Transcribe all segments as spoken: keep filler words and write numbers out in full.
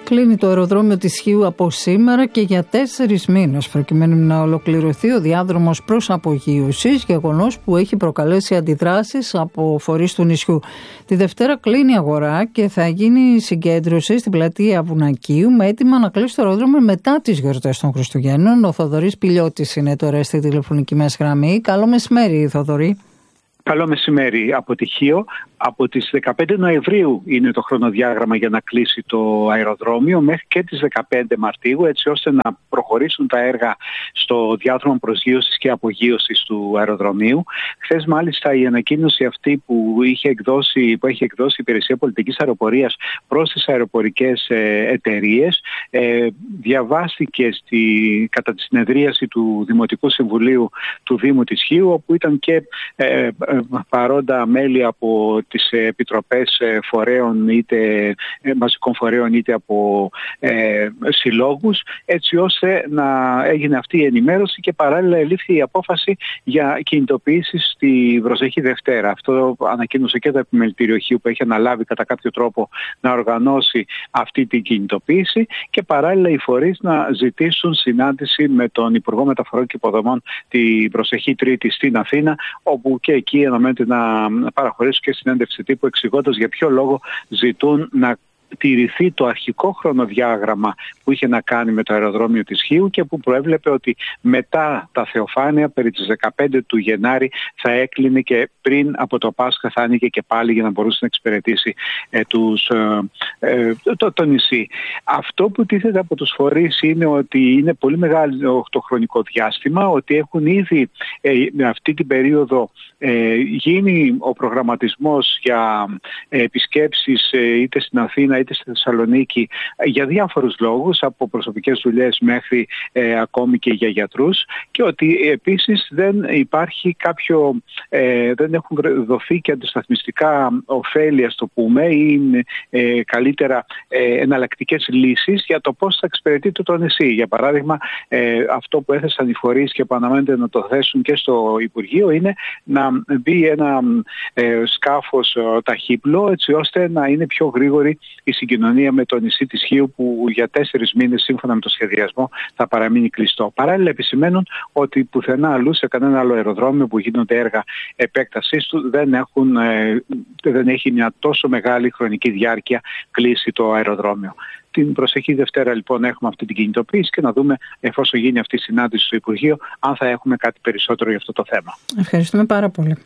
Κλείνει το αεροδρόμιο της Χίου από σήμερα και για τέσσερις μήνες, προκειμένου να ολοκληρωθεί ο διάδρομος προς απογείωσης, γεγονός που έχει προκαλέσει αντιδράσεις από φορείς του νησιού. Τη Δευτέρα κλείνει η αγορά και θα γίνει συγκέντρωση στην πλατεία Βουνακίου με έτοιμα να κλείσει το αεροδρόμιο μετά τις γιορτές των Χριστουγέννων. Ο Θοδωρής Πηλιώτης είναι τώρα στη τηλεφωνική μας γραμμή. Καλό μεσημέρι, Θοδωρή. Καλό μεσημέρι από τη Χίο. Από τις δεκαπέντε Νοεμβρίου είναι το χρονοδιάγραμμα για να κλείσει το αεροδρόμιο μέχρι και τις δεκαπέντε Μαρτίου, έτσι ώστε να προχωρήσουν τα έργα στο διάδρομο προσγείωσης και απογείωσης του αεροδρομίου. Χθες μάλιστα η ανακοίνωση αυτή που, είχε εκδώσει, που έχει εκδώσει η Υπηρεσία Πολιτικής Αεροπορίας προς τις αεροπορικές ε, εταιρείες ε, διαβάστηκε στη, κατά τη συνεδρίαση του Δημοτικού Συμβουλίου του Δήμου της Χίου, όπου ήταν και ε, παρόντα μέλη από τις επιτροπές φορέων, είτε μαζικών φορέων είτε από ε, συλλόγους, έτσι ώστε να έγινε αυτή η ενημέρωση και παράλληλα ελήφθη η απόφαση για κινητοποιήσεις στη προσεχή Δευτέρα. Αυτό ανακοίνωσε και το Επιμελητήριο Χίου, που έχει αναλάβει κατά κάποιο τρόπο να οργανώσει αυτή την κινητοποίηση, και παράλληλα οι φορείς να ζητήσουν συνάντηση με τον Υπουργό Μεταφορών και Υποδομών την προσεχή Τρίτη στην Αθήνα, όπου και εκεί αναμένεται να παραχωρήσουν και συνέντευξη τύπου εξηγώντας για ποιο λόγο ζητούν να τηρηθεί το αρχικό χρονοδιάγραμμα που είχε να κάνει με το αεροδρόμιο της Χίου και που προέβλεπε ότι μετά τα Θεοφάνεια περί τις δεκαπέντε του Γενάρη θα έκλεινε και πριν από το Πάσχα θα άνοιγε και πάλι για να μπορούσε να εξυπηρετήσει ε, τους, ε, ε, το, το νησί. Αυτό που τίθεται από τους φορείς είναι ότι είναι πολύ μεγάλο το χρονικό διάστημα, ότι έχουν ήδη ε, με αυτή την περίοδο ε, γίνει ο προγραμματισμός για ε, επισκέψεις ε, είτε στην Αθήνα είτε στη Θεσσαλονίκη για διάφορους λόγους, από προσωπικές δουλειές μέχρι ε, ακόμη και για γιατρούς, και ότι επίσης δεν υπάρχει κάποιο, ε, δεν έχουν δοθεί και αντισταθμιστικά ωφέλη, ας το πούμε, ή ε, καλύτερα ε, εναλλακτικές λύσεις για το πώς θα εξυπηρετείται το νησί. Για παράδειγμα, ε, αυτό που έθεσαν οι φορείς και που αναμένεται να το θέσουν και στο Υπουργείο είναι να μπει ένα ε, σκάφος ε, ταχύπλο, έτσι ώστε να είναι πιο γρήγορη η συγκοινωνία με το νησί της Χίου, που για τέσσερις μήνες σύμφωνα με το σχεδιασμό θα παραμείνει κλειστό. Παράλληλα επισημαίνουν ότι πουθενά αλλού, σε κανένα άλλο αεροδρόμιο που γίνονται έργα επέκτασης του, δεν, έχουν, ε, δεν έχει μια τόσο μεγάλη χρονική διάρκεια κλείσει το αεροδρόμιο. Την προσεχή Δευτέρα λοιπόν έχουμε αυτή την κινητοποίηση και να δούμε, εφόσον γίνει αυτή η συνάντηση στο Υπουργείο, αν θα έχουμε κάτι περισσότερο για αυτό το θέμα. Ευχαριστούμε πάρα πολύ.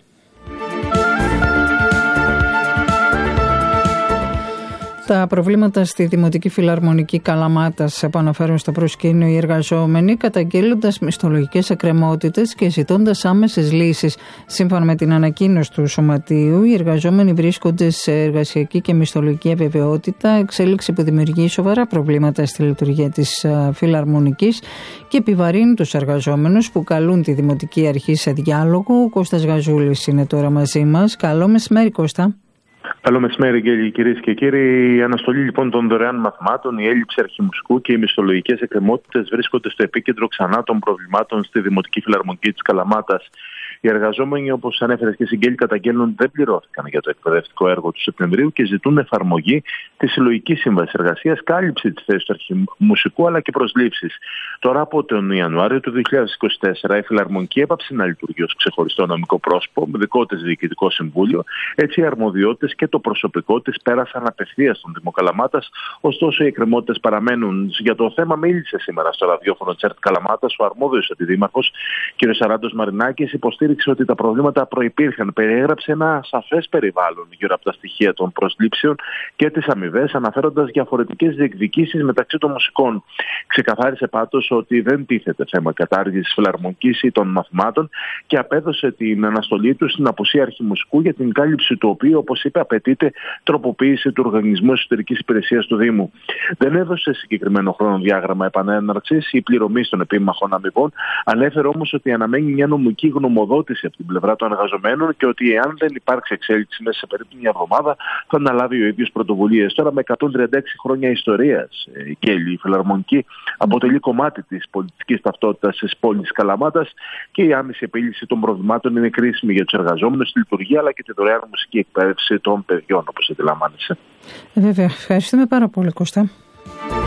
Τα προβλήματα στη Δημοτική Φιλαρμονική Καλαμάτας επαναφέρουν στο προσκήνιο οι εργαζόμενοι, καταγγέλλοντας μισθολογικές εκκρεμότητες και ζητώντας άμεσες λύσεις. Σύμφωνα με την ανακοίνωση του Σωματείου, οι εργαζόμενοι βρίσκονται σε εργασιακή και μισθολογική αβεβαιότητα, εξέλιξη που δημιουργεί σοβαρά προβλήματα στη λειτουργία της Φιλαρμονικής και επιβαρύνει τους εργαζόμενους που καλούν τη Δημοτική Αρχή σε διάλογο. Ο Κώστας Γαζούλης είναι τώρα μαζί μας. Καλό μεσημέρι, Κώστα. Καλό μεσημέρι, κυρίες και κύριοι. Η αναστολή λοιπόν των δωρεάν μαθημάτων, η έλλειψη αρχιμουσικού και οι μισθολογικές εκκρεμότητες βρίσκονται στο επίκεντρο ξανά των προβλημάτων στη Δημοτική Φιλαρμονική της Καλαμάτας. Οι εργαζόμενοι, όπως ανέφερε και Συγγέλη, καταγγέλνουν δεν πληρώθηκαν για το εκπαιδευτικό έργο του Σεπτεμβρίου και ζητούν εφαρμογή της συλλογικής σύμβασης εργασίας, κάλυψη της θέσης του αρχιμουσικού αλλά και προσλήψεις. Τώρα, από τον Ιανουάριο του δύο χιλιάδες είκοσι τέσσερα, η Φιλαρμονική έπαψε να λειτουργεί ως ξεχωριστό νομικό πρόσωπο, με δικό της διοικητικό συμβούλιο. Έτσι, οι αρμοδιότητες και το προσωπικό της πέρασαν απευθείας στον Δήμο Καλαμάτας. Ωστόσο, οι εκκρεμότητες παραμένουν. Για το θέμα μίλησε σήμερα στο ραδιόφωνο της ΕΡΤ Καλαμάτας ο αρμόδιος αντιδήμαρχος κ. Σαράντος Μαρινάκης. Υποστήριξε ότι τα προβλήματα προϋπήρχαν. Περιέγραψε ένα σαφές περιβάλλον γύρω από τα στοιχεία των προσλήψεων και τις αμοιβές, αναφέροντας διαφορετικές διεκδικήσεις μεταξύ των μουσικών. Ξεκαθάρισε πάντως ότι δεν τίθεται θέμα κατάργησης φιλαρμονικής ή των μαθημάτων και απέδωσε την αναστολή του στην απουσία αρχιμουσικού, για την κάλυψη του οποίου, όπως είπε, απαιτείται τροποποίηση του Οργανισμού Εσωτερικής Υπηρεσίας του Δήμου. Δεν έδωσε συγκεκριμένο χρονοδιάγραμμα επανέναρξης ή πληρωμής των επίμαχων αμοιβών, ανέφερε όμως ότι αναμένει μια νομική γνωμοδότηση από την πλευρά των εργαζομένων και ότι εάν δεν υπάρξει εξέλιξη μέσα σε περίπου μια εβδομάδα θα αναλάβει ο ίδιος πρωτοβουλίες. Τώρα, με εκατόν τριάντα έξι χρόνια ιστορίας, και η Φιλαρμονική αποτελεί κομμάτι της πολιτικής ταυτότητας της πόλης Καλαμάτας και η άμεση επίλυση των προβλημάτων είναι κρίσιμη για τους εργαζόμενους στη λειτουργία αλλά και τη δωρεάν μουσική εκπαίδευση των παιδιών, όπως αντιλαμβάνεσαι. Ε, βέβαια. Ευχαριστούμε πάρα πολύ, Κώστα.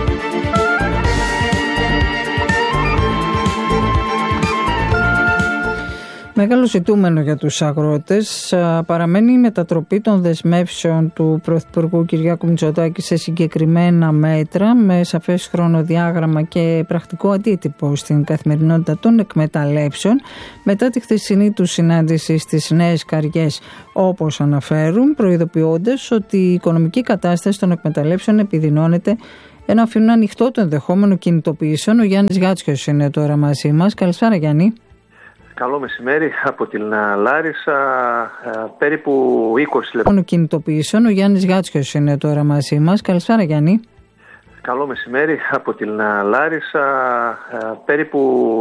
Μεγάλο ζητούμενο για τους αγρότες παραμένει η μετατροπή των δεσμεύσεων του Πρωθυπουργού Κυριάκου Μητσοτάκη σε συγκεκριμένα μέτρα με σαφές χρονοδιάγραμμα και πρακτικό αντίτυπο στην καθημερινότητα των εκμεταλλεύσεων μετά τη χθεσινή του συνάντηση στις Νέες Καριές, όπως αναφέρουν, προειδοποιώντας ότι η οικονομική κατάσταση των εκμεταλλεύσεων επιδεινώνεται, ενώ αφήνουν ανοιχτό το ενδεχόμενο κινητοποιήσεων. Ο Γιάννης Γάτσιος είναι τώρα μαζί μας. Καλησπέρα, Γιάννη. Καλό μεσημέρι από την Λάρισα, περίπου είκοσι λεπτά. Κινητοποιήσεων, ο Γιάννης Γάτσιος είναι τώρα μαζί μας. Καλησπέρα, Γιάννη. Καλό μεσημέρι από την Λάρισα, περίπου